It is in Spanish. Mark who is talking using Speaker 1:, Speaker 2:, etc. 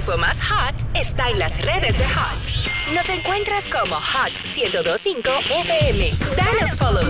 Speaker 1: info más hot está en las redes de Hot. Nos encuentras como Hot 1025 FM. Danos follow